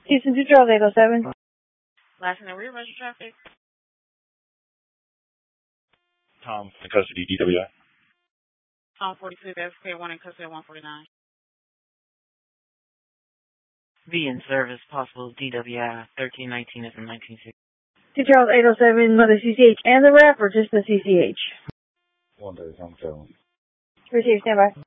Houston 2 Charles 807. Last name, rearrange traffic. Tom, in custody, DWI. Tom 42, SK1 in custody 149. V in service, possible DWI 1319 from 1960. 2 Charles 807, the CCH and the rep, or just the CCH? 137. Receive, stand by.